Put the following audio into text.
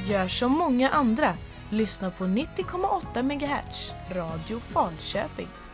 Gör som många andra. Lyssna på 90,8 MHz. Radio Falköping.